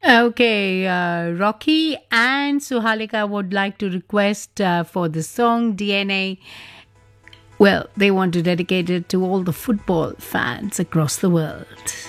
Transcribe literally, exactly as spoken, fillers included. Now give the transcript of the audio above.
Okay, uh, Rocky and Suhalika would like to request uh, for the song D N A. Well, they want to dedicate it to all the football fans across the world.